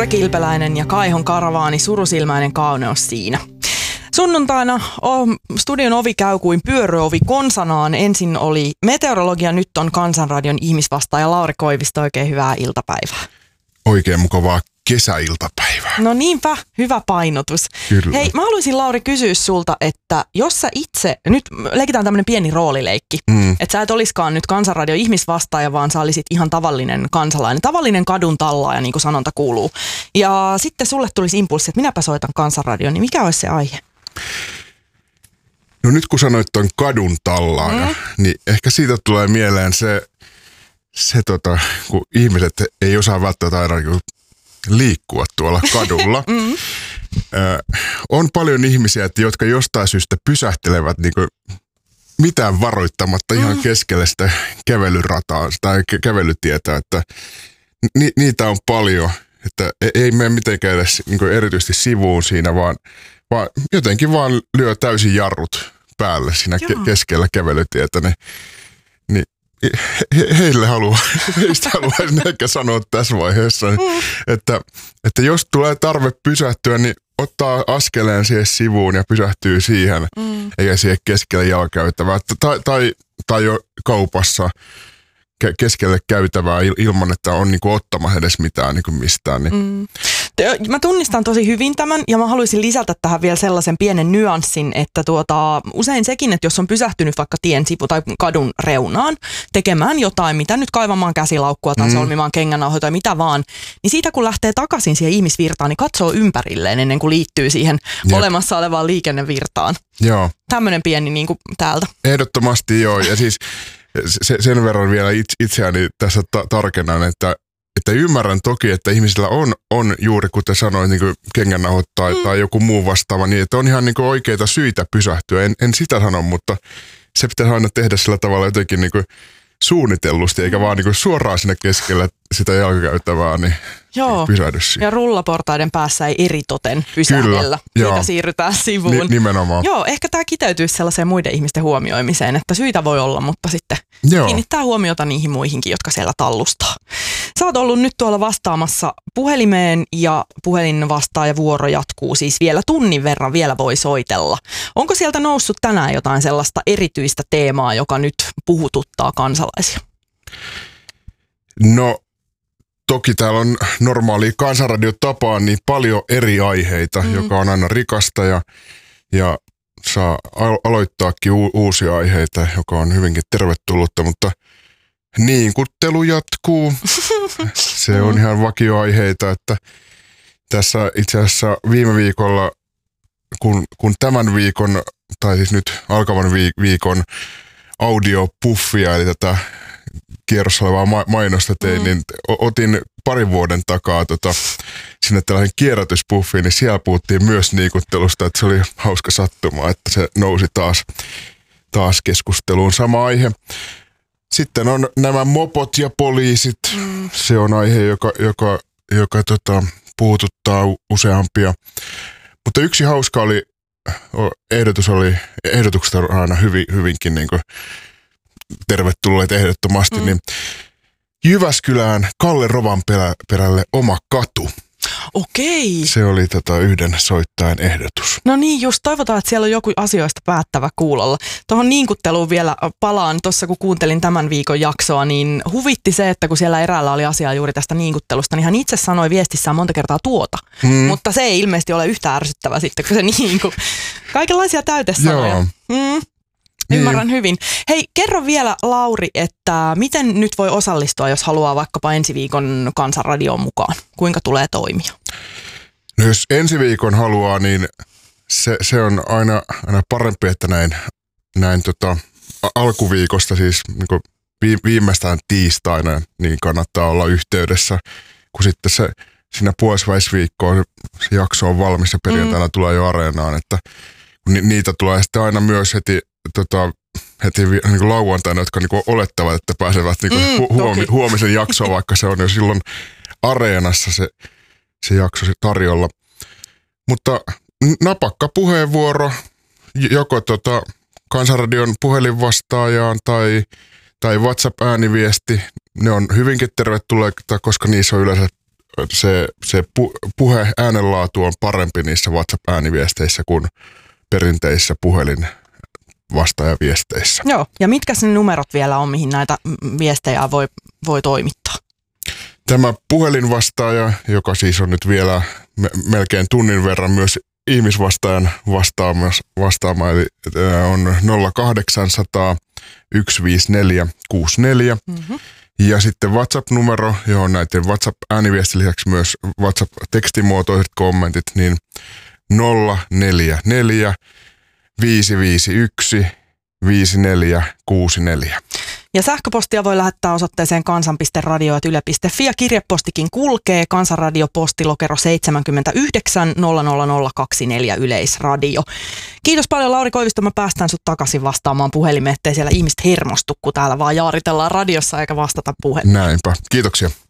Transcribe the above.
Lauri Kilpeläinen ja Kaihon karavaani, surusilmäinen kauneus siinä. Sunnuntaina studion ovi käy kuin pyöröovi konsanaan. Ensin oli meteorologia, nyt on Kansanradion ihmisvastaaja Lauri Koivisto. Oikein hyvää iltapäivää. Oikein mukavaa kesäiltapäivää. No niinpä, hyvä painotus. Kyllä. Hei, mä haluaisin Lauri kysyä sulta, että jos sä itse, nyt leikitään tämmönen pieni roolileikki, että sä et oliskaan nyt Kansanradion ihmisvastaaja, vaan sä olisit ihan tavallinen kansalainen, tavallinen kadun tallaaja, niin kuin sanonta kuuluu. Ja sitten sulle tulisi impulssi, että minäpä soitan Kansanradion, niin mikä olisi se aihe? No nyt kun sanoit ton kadun tallaaja, niin ehkä siitä tulee mieleen se kun ihmiset ei osaa välttämättä aina liikkua tuolla kadulla. On paljon ihmisiä, jotka jostain syystä pysähtelevät niin kuin mitään varoittamatta ihan keskelle sitä kävelyrataa tai kävelytietä, että niitä on paljon, että ei mene mitenkään edes niin kuin erityisesti sivuun siinä, vaan jotenkin vaan lyö täysin jarrut päälle siinä keskellä kävelytietä, niin heistä haluaisin ehkä sanoa tässä vaiheessa, että jos tulee tarve pysähtyä, niin ottaa askeleen siihen sivuun ja pysähtyy siihen, eikä siihen keskelle jalkakäytävää. Tai jo kaupassa keskelle käytävää ilman, että on niinku ottamassa edes mitään niinku mistään. Niin. Mä tunnistan tosi hyvin tämän ja mä haluaisin lisätä tähän vielä sellaisen pienen nyanssin, että usein sekin, että jos on pysähtynyt vaikka tien sivu tai kadun reunaan tekemään jotain, mitä nyt kaivamaan käsilaukkua tai solmimaan kengänauhoja tai mitä vaan, niin siitä kun lähtee takaisin siihen ihmisvirtaan, niin katsoo ympärilleen ennen kuin liittyy siihen olemassa olevaan liikennevirtaan. Joo. Tämmöinen pieni niin kuin täältä. Ehdottomasti joo, ja siis sen verran vielä itseäni tässä tarkennan, että ymmärrän toki, että ihmisillä on juuri kuten sanoin niin kuin kengännauhot tai joku muu vastaava, niin että on ihan niin kuin oikeita syitä pysähtyä. En sitä sano, mutta se pitää aina tehdä sillä tavalla jotenkin niin kuin suunnitellusti, eikä vaan niin kuin suoraan sinne keskellä sitä jalkakäytävää, niin pysähdy siihen. Ja rullaportaiden päässä ei eritoten pysähdellä. Siitä siirrytään sivuun. Nimenomaan. Joo, ehkä tämä kiteytyisi sellaiseen muiden ihmisten huomioimiseen, että syitä voi olla, mutta sitten kiinnittää huomiota niihin muihinkin, jotka siellä tallustaa. Sä oot ollut nyt tuolla vastaamassa puhelimeen ja puhelin vastaajavuoro jatkuu siis vielä tunnin verran, vielä voi soitella. Onko sieltä noussut tänään jotain sellaista erityistä teemaa, joka nyt puhututtaa kansalaisia? No toki täällä on normaali Kansanradiotapaan niin paljon eri aiheita, joka on aina rikasta ja saa aloittaakin uusia aiheita, joka on hyvinkin tervetullutta, mutta niinkuttelu jatkuu. Se on ihan vakioaiheita, että tässä itse asiassa viime viikolla, kun tämän viikon, tai siis nyt alkavan viikon audiopuffia, eli tätä kierrossa olevaa mainosta tein, niin otin parin vuoden takaa sinne tällaisen kierrätyspuffiin, niin siellä puhuttiin myös niikuttelusta, että se oli hauska sattuma, että se nousi taas keskusteluun. Sama aihe. Sitten on nämä mopot ja poliisit. Se on aihe, joka puhututtaa useampia. Mutta yksi hauska ehdotukset on aina hyvinkin niin kuin tervetulleet ehdottomasti. Niin Jyväskylään Kalle Rovanperälle oma katu. Okei. Se oli yhden soittajan ehdotus. No niin, just toivotaan, että siellä on joku asioista päättävä kuulolla. Tuohon niinkutteluun vielä palaan. Tuossa kun kuuntelin tämän viikon jaksoa, niin huvitti se, että kun siellä eräällä oli asiaa juuri tästä niinkuttelusta, niin hän itse sanoi viestissään monta kertaa mutta se ei ilmeisesti ole yhtä ärsyttävä sitten, kun se niinku. Kaikenlaisia täytesanoja. Ymmärrän hyvin. Hei, kerro vielä Lauri, että miten nyt voi osallistua, jos haluaa vaikkapa ensi viikon Kansanradioon mukaan? Kuinka tulee toimia? No jos ensi viikon haluaa, niin se on aina parempi, että näin alkuviikosta, siis niin viimeistään tiistaina, niin kannattaa olla yhteydessä, kun sitten siinä puoliväisviikkoon se jakso on valmis ja perjantaina tulee jo Areenaan, että niitä tulee sitten aina myös heti niin kuin lauantaina, jotka niin kuin olettavat, että pääsevät niin kuin huomisen jaksoon, vaikka se on jo silloin Areenassa se jakso tarjolla. Mutta napakka puheenvuoro, joko Kansanradion puhelinvastaajaan tai WhatsApp-ääniviesti, ne on hyvinkin tervetulleita, koska niissä on yleensä puhe äänenlaatu on parempi niissä WhatsApp-ääniviesteissä kuin perinteisissä puhelin vastaajaviesteissä. Joo, ja mitkä ne numerot vielä on, mihin näitä viestejä voi toimittaa? Tämä puhelinvastaaja, joka siis on nyt vielä melkein tunnin verran myös ihmisvastaajan vastaama, eli on 0800 154 64. Mm-hmm. Ja sitten WhatsApp-numero, johon näiden WhatsApp-ääniviestin lisäksi myös WhatsApp-tekstimuotoiset kommentit, niin 044 551 5464. Ja sähköpostia voi lähettää osoitteeseen kansan.radio@yle.fi ja kirjepostikin kulkee Kansanradio postilokero 79 00024 Yleisradio. Kiitos paljon Lauri Koivisto, mä päästän sut takaisin vastaamaan puhelimeen, ettei siellä ihmiset hermostu, kun täällä vaan jaaritellaan radiossa eikä vastata puhelimeen. Näinpä, kiitoksia.